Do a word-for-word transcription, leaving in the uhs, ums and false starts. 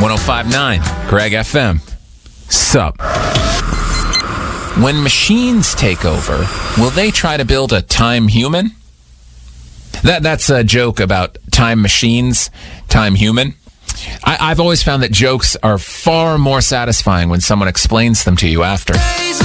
oh five point nine, Greg F M. Sup? When machines take over, will they try to build a time human? That That's a joke about time machines, time human. I, I've always found that jokes are far more satisfying when someone explains them to you after.